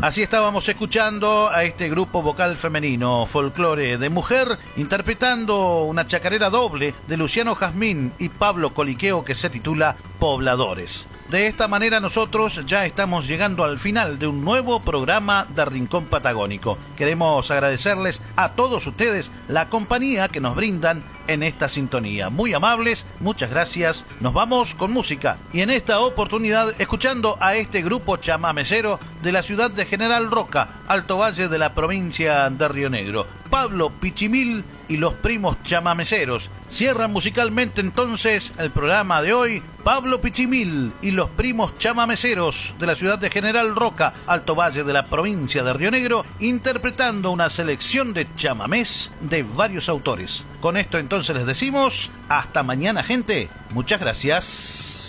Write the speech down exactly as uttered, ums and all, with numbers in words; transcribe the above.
Así estábamos escuchando a este grupo vocal femenino, Folclore de Mujer, interpretando una chacarera doble de Luciano Jazmín y Pablo Coliqueo que se titula Pobladores. De esta manera nosotros ya estamos llegando al final de un nuevo programa de Rincón Patagónico. Queremos agradecerles a todos ustedes la compañía que nos brindan en esta sintonía. Muy amables, muchas gracias. Nos vamos con música y en esta oportunidad escuchando a este grupo chamamecero de la ciudad de General Roca, Alto Valle de la provincia de Río Negro. Pablo Pichimil y los primos chamameceros. Cierran musicalmente entonces el programa de hoy Pablo Pichimil y los primos chamameceros de la ciudad de General Roca, Alto Valle de la provincia de Río Negro, interpretando una selección de chamamés de varios autores. Con esto entonces les decimos hasta mañana, gente. Muchas gracias.